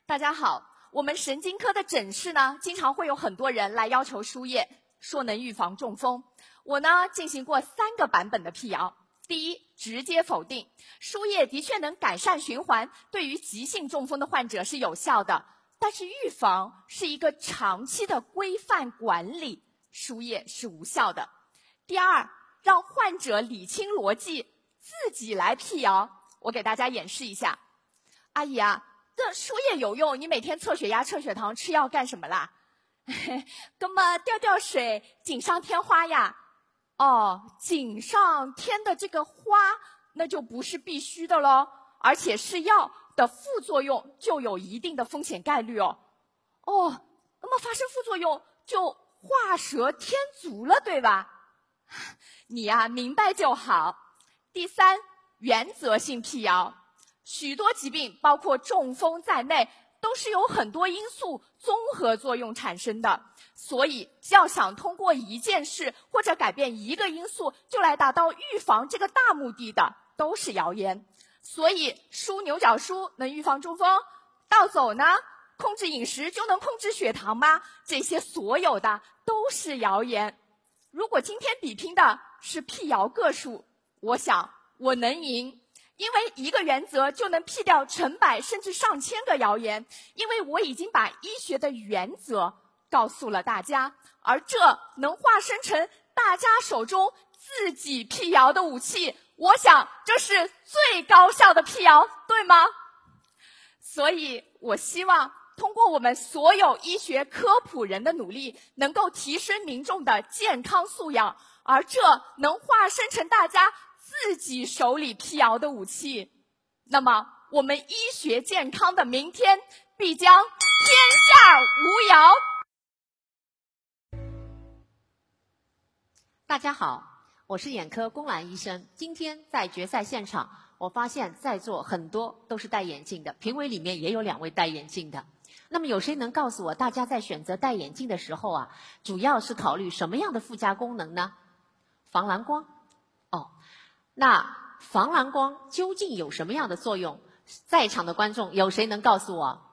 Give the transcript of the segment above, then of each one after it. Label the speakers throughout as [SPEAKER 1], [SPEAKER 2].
[SPEAKER 1] 大家好，我们神经科的诊室呢，经常会有很多人来要求输液，说能预防中风。我呢进行过3个版本的辟谣。第一，直接否定，输液的确能改善循环，对于急性中风的患者是有效的，但是预防是一个长期的规范管理，输液是无效的。第二，让患者理清逻辑，自己来辟谣。我给大家演示一下。阿姨啊，这输液有用，你每天测血压、测血糖、吃药干什么啦？那么吊水，锦上添花呀。哦，锦上添的这个花，那就不是必须的咯，而且是药的副作用就有一定的风险概率哦。哦，那么发生副作用就画蛇添足了，对吧？你呀，明白就好。第三，原则性辟谣。许多疾病，包括中风在内，都是由很多因素综合作用产生的，所以要想通过一件事或者改变一个因素就来达到预防这个大目的的，都是谣言。所以梳牛角梳能预防中风，倒走呢，控制饮食就能控制血糖吗？这些所有的都是谣言。如果今天比拼的是辟谣个数，我想我能赢。因为一个原则就能辟掉成百甚至上千个谣言，因为我已经把医学的原则告诉了大家，而这能化身成大家手中自己辟谣的武器，我想这是最高效的辟谣，对吗？所以我希望通过我们所有医学科普人的努力，能够提升民众的健康素养，而这能化身成大家自己手里辟谣的武器，那么我们医学健康的明天必将天下无谣。
[SPEAKER 2] 大家好，我是眼科龚兰医生。今天在决赛现场，我发现在座很多都是戴眼镜的，评委里面也有2位戴眼镜的。那么有谁能告诉我，大家在选择戴眼镜的时候啊，主要是考虑什么样的附加功能呢？防蓝光。那防蓝光究竟有什么样的作用？在场的观众有谁能告诉我？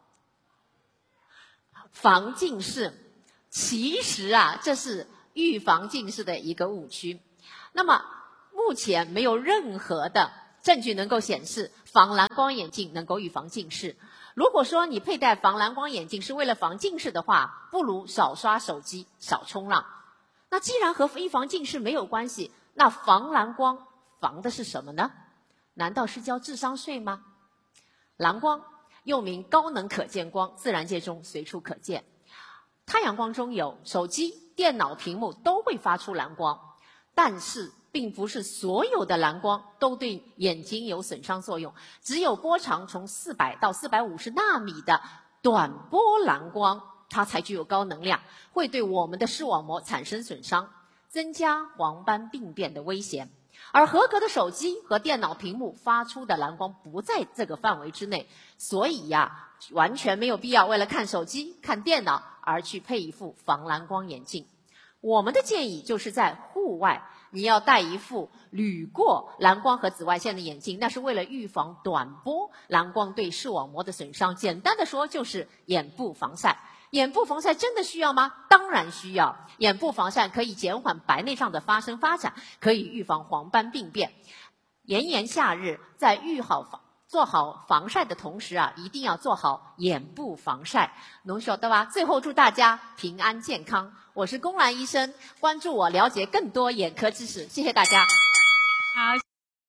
[SPEAKER 2] 防近视。其实啊，这是预防近视的一个误区。那么目前没有任何的证据能够显示防蓝光眼镜能够预防近视。如果说你佩戴防蓝光眼镜是为了防近视的话，不如少刷手机，少冲浪。那既然和预防近视没有关系，那防蓝光防的是什么呢？难道是交智商税吗？蓝光又名高能可见光，自然界中随处可见。太阳光中有，手机、电脑屏幕都会发出蓝光，但是并不是所有的蓝光都对眼睛有损伤作用，只有波长从400到450纳米的短波蓝光，它才具有高能量，会对我们的视网膜产生损伤，增加黄斑病变的危险。而合格的手机和电脑屏幕发出的蓝光不在这个范围之内，所以呀，完全没有必要为了看手机、看电脑而去配一副防蓝光眼镜。我们的建议就是在户外，你要戴一副滤过蓝光和紫外线的眼镜，那是为了预防短波蓝光对视网膜的损伤。简单的说，就是眼部防晒。眼部防晒真的需要吗？当然需要。眼部防晒可以减缓白内障的发展，可以预防黄斑病变。炎炎夏日，在做好防晒的同时啊，一定要做好眼部防晒。侬晓得吧？最后祝大家平安健康。我是龚兰医生，关注我，了解更多眼科知识。谢谢大家。
[SPEAKER 3] 好。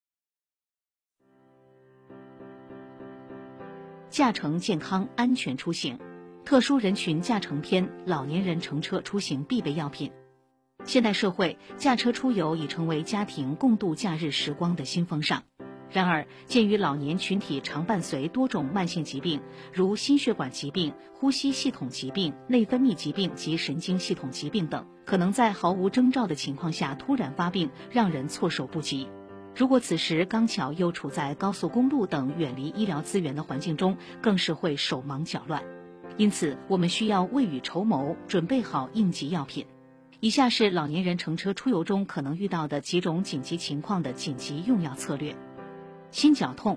[SPEAKER 3] 驾乘健康安全出行。特殊人群驾乘篇：老年人乘车出行必备药品。现代社会，驾车出游已成为家庭共度假日时光的新风尚。然而，鉴于老年群体常伴随多种慢性疾病，如心血管疾病、呼吸系统疾病、内分泌疾病及神经系统疾病等，可能在毫无征兆的情况下突然发病，让人措手不及。如果此时刚巧又处在高速公路等远离医疗资源的环境中，更是会手忙脚乱。因此，我们需要未雨绸缪，准备好应急药品。以下是老年人乘车出游中可能遇到的几种紧急情况的紧急用药策略。心绞痛，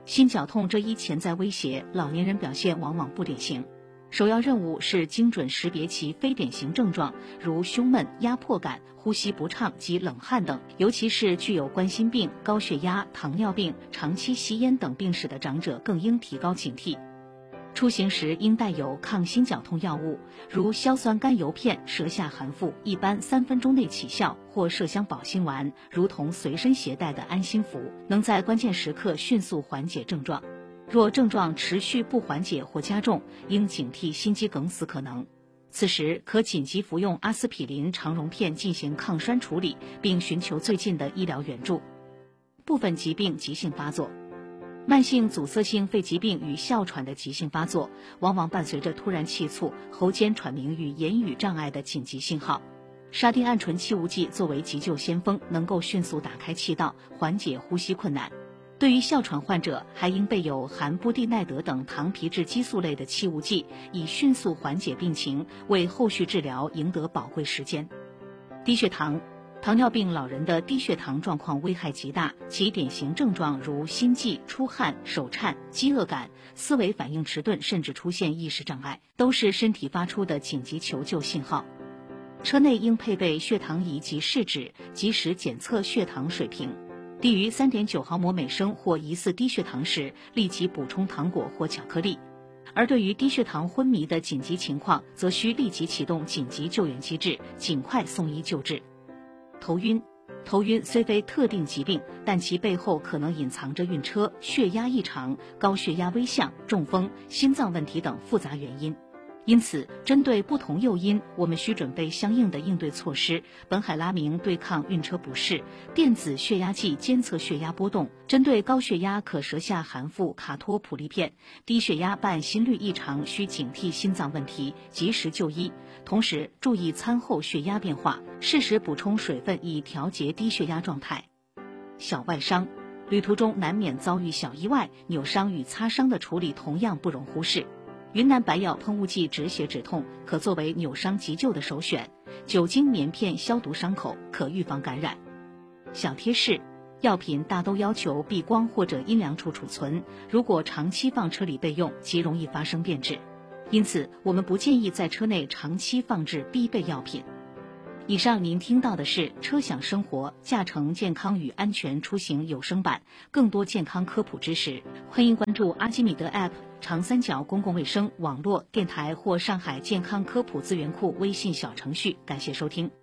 [SPEAKER 3] 心绞痛这一潜在威胁，老年人表现往往不典型。首要任务是精准识别其非典型症状，如胸闷、压迫感、呼吸不畅及冷汗等，尤其是具有冠心病、高血压、糖尿病、长期吸烟等病史的长者更应提高警惕。出行时应带有抗心绞痛药物，如硝酸甘油片、舌下含服，一般3分钟内起效，或麝香保心丸，如同随身携带的安心符，能在关键时刻迅速缓解症状。若症状持续不缓解或加重，应警惕心肌梗死可能。此时可紧急服用阿司匹林肠溶片进行抗栓处理，并寻求最近的医疗援助。部分疾病急性发作。慢性阻塞性肺疾病与哮喘的急性发作，往往伴随着突然气促、喉间喘鸣与言语障碍的紧急信号。沙丁胺醇气雾剂作为急救先锋，能够迅速打开气道，缓解呼吸困难。对于哮喘患者，还应备有含布地奈德等糖皮质激素类的气雾剂，以迅速缓解病情，为后续治疗赢得宝贵时间。低血糖。糖尿病老人的低血糖状况危害极大，其典型症状如心悸、出汗、手颤、饥饿感、思维反应迟钝，甚至出现意识障碍，都是身体发出的紧急求救信号。车内应配备血糖仪及试纸，及时检测血糖水平。低于 3.9 毫摩每升或疑似低血糖时，立即补充糖果或巧克力。而对于低血糖昏迷的紧急情况，则需立即启动紧急救援机制，尽快送医救治。头晕虽非特定疾病，但其背后可能隐藏着晕车、血压异常、高血压危象、中风、心脏问题等复杂原因。因此，针对不同诱因，我们需准备相应的应对措施。苯海拉明对抗晕车不适，电子血压计监测血压波动，针对高血压可舌下含服卡托普利片，低血压伴心律异常需警惕心脏问题，及时就医。同时注意餐后血压变化，适时补充水分以调节低血压状态。小外伤，旅途中难免遭遇小意外，扭伤与擦伤的处理同样不容忽视。云南白药喷雾剂止血止痛，可作为扭伤急救的首选。酒精棉片消毒伤口，可预防感染。小贴士：药品大都要求避光或者阴凉处储存，如果长期放车里备用，极容易发生变质。因此，我们不建议在车内长期放置必备药品。以上您听到的是车享生活驾乘健康与安全出行有声版，更多健康科普知识，欢迎关注阿基米德 App、长三角公共卫生网络电台或上海健康科普资源库微信小程序。感谢收听。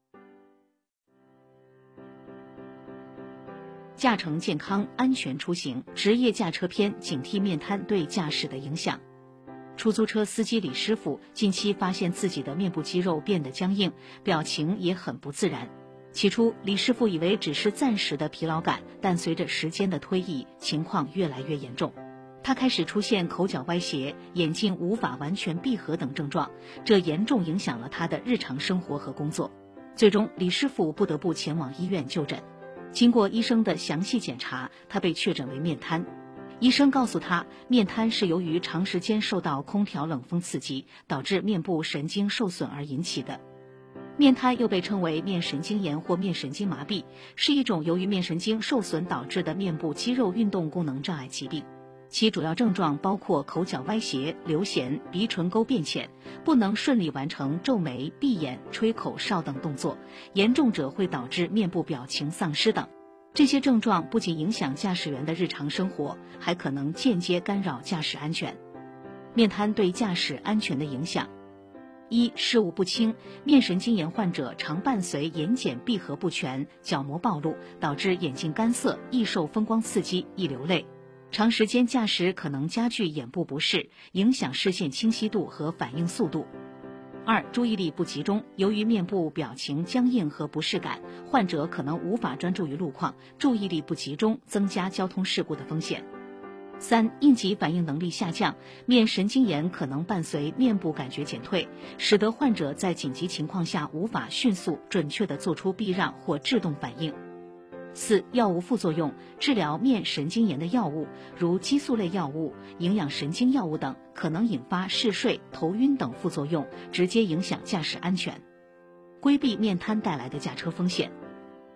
[SPEAKER 3] 驾乘健康安全出行职业驾车篇，警惕面瘫对驾驶的影响。出租车司机李师傅近期发现自己的面部肌肉变得僵硬，表情也很不自然。起初，李师傅以为只是暂时的疲劳感，但随着时间的推移，情况越来越严重。他开始出现口角歪斜、眼睛无法完全闭合等症状，这严重影响了他的日常生活和工作。最终，李师傅不得不前往医院就诊。经过医生的详细检查，他被确诊为面瘫。医生告诉他，面瘫是由于长时间受到空调冷风刺激，导致面部神经受损而引起的。面瘫又被称为面神经炎或面神经麻痹，是一种由于面神经受损导致的面部肌肉运动功能障碍疾病。其主要症状包括口角歪斜、流涎、鼻唇沟变浅，不能顺利完成皱眉、闭眼、吹口哨等动作，严重者会导致面部表情丧失等。这些症状不仅影响驾驶员的日常生活，还可能间接干扰驾驶安全。面瘫对驾驶安全的影响：一、视物不清，面神经炎患者常伴随眼睑闭合不全、角膜暴露，导致眼睛干涩、易受风光刺激、易流泪。长时间驾驶可能加剧眼部不适，影响视线清晰度和反应速度。二、注意力不集中，由于面部表情僵硬和不适感，患者可能无法专注于路况，注意力不集中，增加交通事故的风险。三、应急反应能力下降，面神经炎可能伴随面部感觉减退，使得患者在紧急情况下无法迅速准确地做出避让或制动反应。四、药物副作用，治疗面神经炎的药物，如激素类药物、营养神经药物等，可能引发嗜睡、头晕等副作用，直接影响驾驶安全。规避面瘫带来的驾车风险。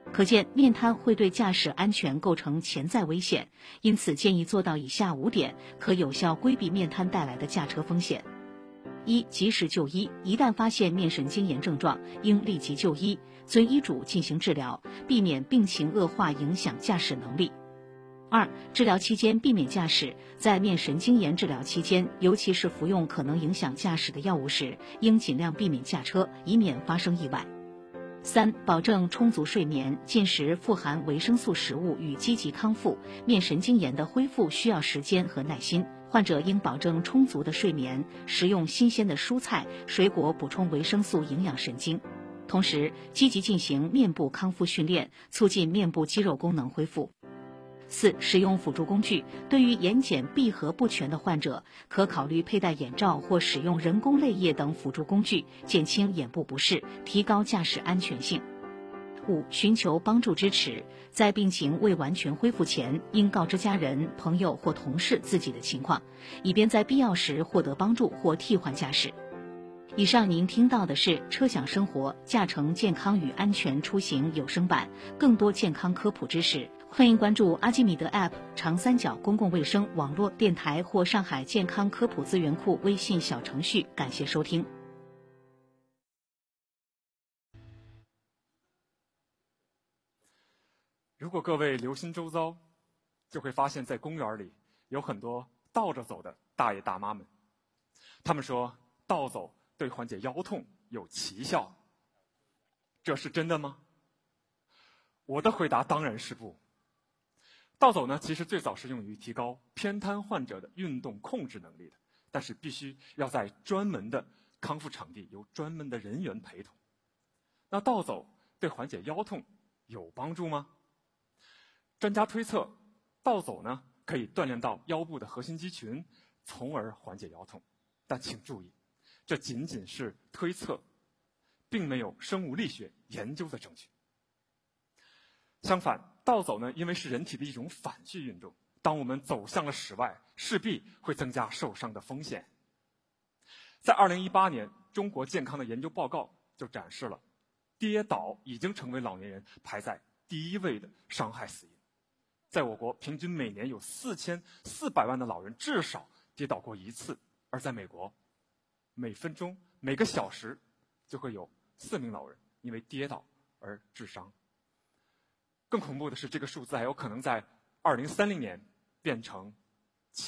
[SPEAKER 3] 可见面瘫会对驾驶安全构成潜在危险，因此建议做到以下5点，可有效规避面瘫带来的驾车风险。1、及时就医，一旦发现面神经炎症状，应立即就医，遵医嘱进行治疗，避免病情恶化影响驾驶能力。2、治疗期间避免驾驶，在面神经炎治疗期间，尤其是服用可能影响驾驶的药物时，应尽量避免驾车，以免发生意外。3、保证充足睡眠，进食富含维生素食物与积极康复。面神经炎的恢复需要时间和耐心，患者应保证充足的睡眠，食用新鲜的蔬菜、水果补充维生素营养神经。同时，积极进行面部康复训练，促进面部肌肉功能恢复。4、使用辅助工具，对于眼睑闭合不全的患者，可考虑佩戴眼罩或使用人工泪液等辅助工具，减轻眼部不适，提高驾驶安全性。5、寻求帮助支持，在病情未完全恢复前，应告知家人、朋友或同事自己的情况，以便在必要时获得帮助或替换驾驶。以上您听到的是车享生活驾乘健康与安全出行有声版，更多健康科普知识，欢迎关注阿基米德 App、长三角公共卫生网络电台或上海健康科普资源库微信小程序。感谢收听。
[SPEAKER 4] 如果各位留心周遭，就会发现在公园里有很多倒着走的大爷大妈们。他们说倒走对缓解腰痛有奇效，这是真的吗？我的回答当然是不。倒走呢，其实最早是用于提高偏瘫患者的运动控制能力的，但是必须要在专门的康复场地，由专门的人员陪同。那倒走对缓解腰痛有帮助吗？专家推测，倒走呢可以锻炼到腰部的核心肌群，从而缓解腰痛。但请注意，这仅仅是推测，并没有生物力学研究的证据。相反，倒走呢，因为是人体的一种反序运动，当我们走向了室外，势必会增加受伤的风险。在2018年，中国健康的研究报告就展示了，跌倒已经成为老年人排在第1位的伤害死因。在我国，平均每年有4400万的老人至少跌倒过1次，而在美国，每分钟、每个小时就会有4名老人因为跌倒而致伤。更恐怖的是，这个数字还有可能在2030年变成